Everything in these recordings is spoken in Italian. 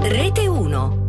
Rete 1.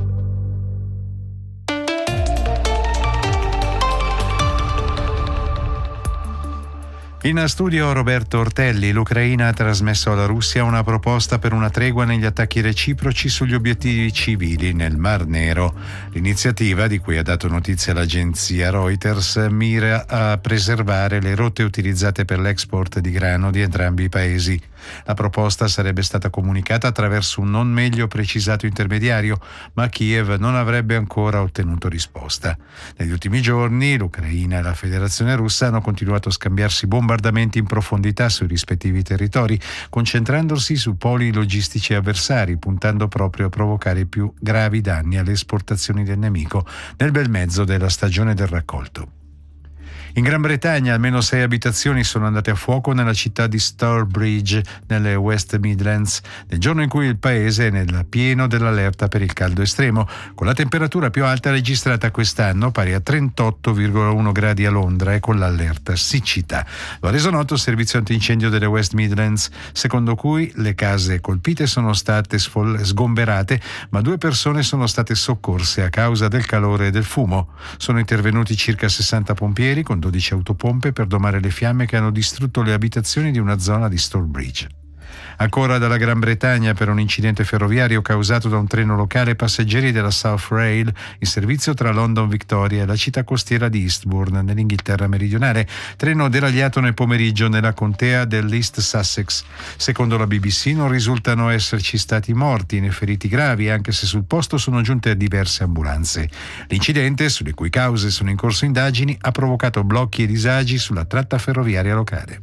In studio Roberto Ortelli. L'Ucraina ha trasmesso alla Russia una proposta per una tregua negli attacchi reciproci sugli obiettivi civili nel Mar Nero. L'iniziativa, di cui ha dato notizia l'agenzia Reuters, mira a preservare le rotte utilizzate per l'export di grano di entrambi i paesi. La proposta sarebbe stata comunicata attraverso un non meglio precisato intermediario, ma Kiev non avrebbe ancora ottenuto risposta. Negli ultimi giorni l'Ucraina e la Federazione Russa hanno continuato a scambiarsi bombardamenti in profondità sui rispettivi territori, concentrandosi su poli logistici avversari, puntando proprio a provocare i più gravi danni alle esportazioni del nemico nel bel mezzo della stagione del raccolto. In Gran Bretagna almeno 6 abitazioni sono andate a fuoco nella città di Stourbridge, nelle West Midlands, nel giorno in cui il paese è nel pieno dell'allerta per il caldo estremo, con la temperatura più alta registrata quest'anno, pari a 38,1 gradi a Londra, e con l'allerta siccità. Lo ha reso noto il servizio antincendio delle West Midlands, secondo cui le case colpite sono state sgomberate, ma 2 persone sono state soccorse a causa del calore e del fumo. Sono intervenuti circa 60 pompieri con 12 autopompe per domare le fiamme che hanno distrutto le abitazioni di una zona di Stourbridge. Ancora dalla Gran Bretagna, per un incidente ferroviario causato da un treno locale passeggeri della South Rail in servizio tra London Victoria e la città costiera di Eastbourne nell'Inghilterra meridionale, treno deragliato nel pomeriggio nella contea dell'East Sussex. Secondo la BBC non risultano esserci stati morti né feriti gravi, anche se sul posto sono giunte diverse ambulanze. L'incidente, sulle cui cause sono in corso indagini, ha provocato blocchi e disagi sulla tratta ferroviaria locale.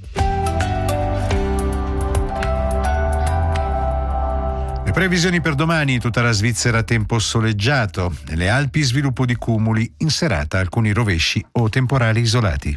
Previsioni per domani: tutta la Svizzera tempo soleggiato, nelle Alpi sviluppo di cumuli, in serata alcuni rovesci o temporali isolati.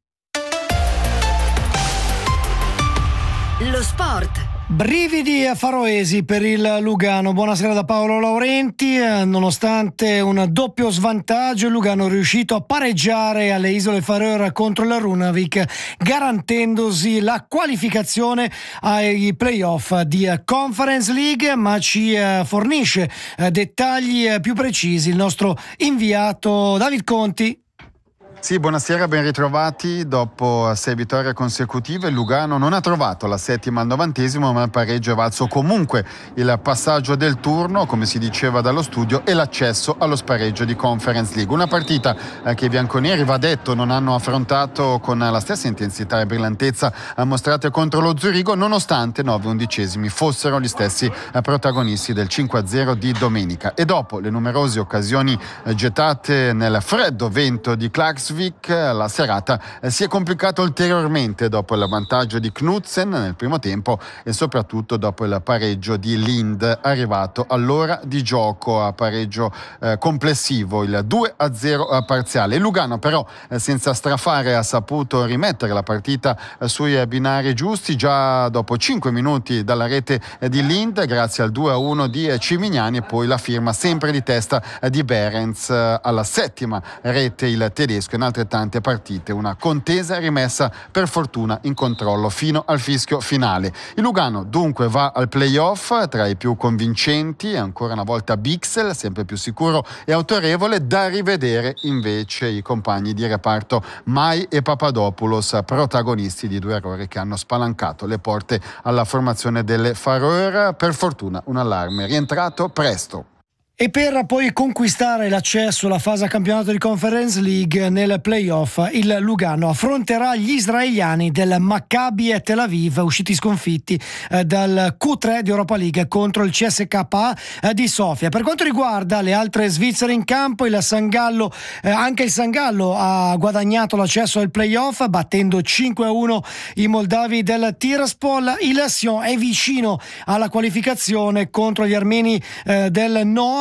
Lo sport. Brividi faroesi per il Lugano. Buonasera da Paolo Laurenti. Nonostante un doppio svantaggio, il Lugano è riuscito a pareggiare alle Isole Faroe contro la Runavik, garantendosi la qualificazione ai playoff di Conference League, ma ci fornisce dettagli più precisi il nostro inviato David Conti. Sì, buonasera, ben ritrovati. Dopo 6 vittorie consecutive, il Lugano non ha trovato la settima al 90°, ma il pareggio è valso comunque il passaggio del turno, come si diceva dallo studio, e l'accesso allo spareggio di Conference League. Una partita che i bianconeri, va detto, non hanno affrontato con la stessa intensità e brillantezza mostrate contro lo Zurigo, nonostante 9/11 fossero gli stessi protagonisti del 5-0 di domenica. E dopo le numerose occasioni gettate nel freddo vento di Klaksvik, la serata si è complicata ulteriormente dopo il vantaggio di Knudsen nel primo tempo e soprattutto dopo il pareggio di Lind, arrivato all'ora di gioco, a pareggio complessivo, il 2-0 parziale. Il Lugano però senza strafare ha saputo rimettere la partita sui binari giusti già dopo 5 minuti dalla rete di Lind, grazie al 2-1 di Cimignani, e poi la firma sempre di testa di Behrens alla settima rete il tedesco. In altrettante partite una contesa rimessa per fortuna in controllo fino al fischio finale. Il Lugano dunque va al playoff tra i più convincenti, ancora una volta Bixel sempre più sicuro e autorevole, da rivedere invece i compagni di reparto Mai e Papadopoulos, protagonisti di 2 errori che hanno spalancato le porte alla formazione delle Faroe. Per fortuna un allarme rientrato presto. E per poi conquistare l'accesso alla fase a campionato di Conference League nel playoff, il Lugano affronterà gli israeliani del Maccabi e Tel Aviv, usciti sconfitti dal Q3 di Europa League contro il CSKA di Sofia. Per quanto riguarda le altre svizzere in campo, il San Gallo, anche il San Gallo ha guadagnato l'accesso al playoff battendo 5-1 i moldavi del Tiraspol. Il Sion è vicino alla qualificazione contro gli armeni del Nord,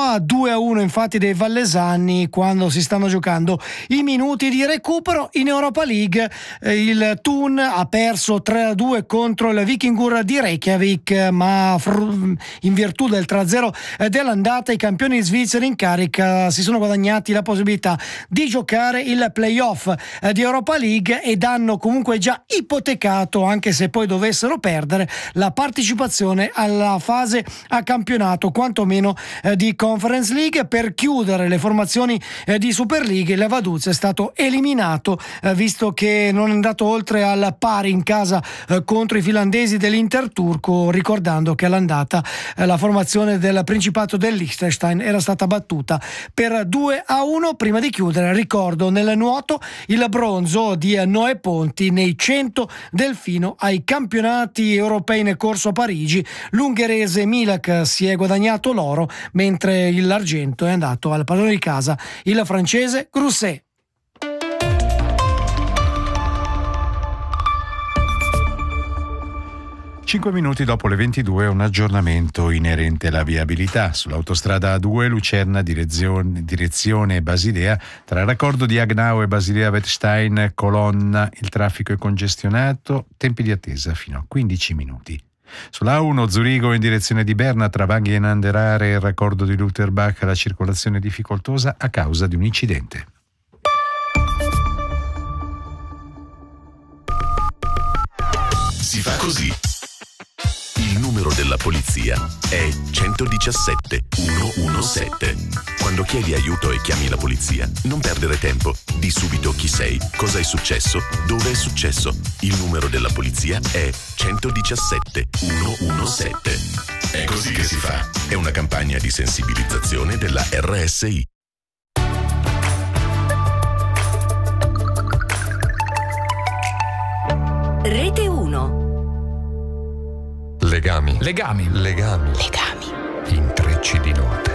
a 2-1 infatti dei vallesani quando si stanno giocando i minuti di recupero. In Europa League il Thun ha perso 3-2 contro il Vikingur di Reykjavik, ma in virtù del 3-0 dell'andata i campioni svizzeri in carica si sono guadagnati la possibilità di giocare il playoff di Europa League ed hanno comunque già ipotecato, anche se poi dovessero perdere, la partecipazione alla fase a campionato quantomeno di Conference League. Per chiudere le formazioni di Super League, il Vaduz è stato eliminato visto che non è andato oltre al pari in casa contro i finlandesi dell'Inter turco, ricordando che all'andata la formazione del Principato del Liechtenstein era stata battuta per 2-1. Prima di chiudere ricordo nel nuoto il bronzo di Noè Ponti nei 100 delfino ai campionati europei nel corso a Parigi. L'ungherese Milak si è guadagnato l'oro, mentre l'argento è andato al padrone di casa, il francese Grousset. Cinque minuti dopo le 22 un aggiornamento inerente alla viabilità. Sull'autostrada A2 Lucerna direzione Basilea, tra il raccordo di Agnau e Basilea Wettstein Colonna il traffico è congestionato, tempi di attesa fino a 15 minuti. Sulla A1 Zurigo in direzione di Berna tra Vanghi e Nanderare e il raccordo di Lutherbach la circolazione è difficoltosa a causa di un incidente. Si fa così. Il numero della polizia è 117 117. Quando chiedi aiuto e chiami la polizia, non perdere tempo. Di subito chi sei, cosa è successo, dove è successo. Il numero della polizia è 117 117. È così che si fa. È una campagna di sensibilizzazione della RSI. Rete 1. Legami. Legami. Legami. Legami. Intrecci di note.